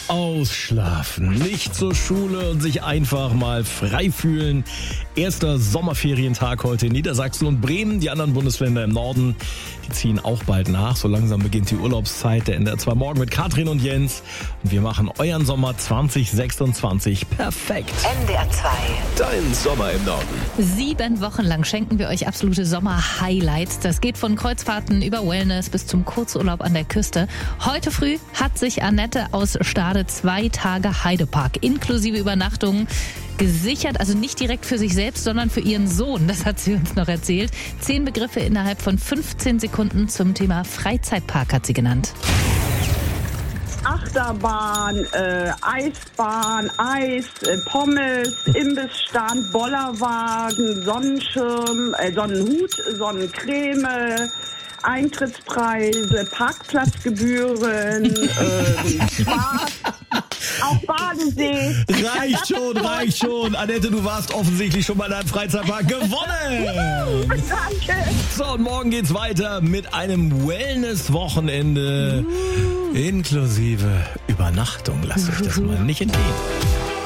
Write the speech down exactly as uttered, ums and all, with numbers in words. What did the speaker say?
Ausschlafen, nicht zur Schule und sich einfach mal frei fühlen. Erster Sommerferientag heute in Niedersachsen und Bremen. Die anderen Bundesländer im Norden, die ziehen auch bald nach. So langsam beginnt die Urlaubszeit. Der N D R zwei Morgen mit Katrin und Jens. Und wir machen euren Sommer zwanzig sechsundzwanzig perfekt. N D R zwei. Dein Sommer im Norden. Sieben Wochen lang schenken wir euch absolute Sommer-Highlights. Das geht von Kreuzfahrten über Wellness bis zum Kurzurlaub an der Küste. Heute früh hat sich Annette aus Stade zwei Tage Heidepark inklusive Übernachtungen gesichert, also nicht direkt für sich selbst, sondern für ihren Sohn. Das hat sie uns noch erzählt. Zehn Begriffe innerhalb von fünfzehn Sekunden zum Thema Freizeitpark hat sie genannt. Achterbahn, äh, Eisbahn, Eis, äh, Pommes, Imbissstand, Bollerwagen, Sonnenschirm, äh, Sonnenhut, Sonnencreme, Eintrittspreise, Parkplatzgebühren, äh, Spaß, auch Badensee. Reicht schon, reicht schon. Annette, du warst offensichtlich schon mal in einem Freizeitpark gewonnen. Danke. So, und morgen geht's weiter mit einem Wellness-Wochenende inklusive Übernachtung. Lasst euch das mal nicht entgehen.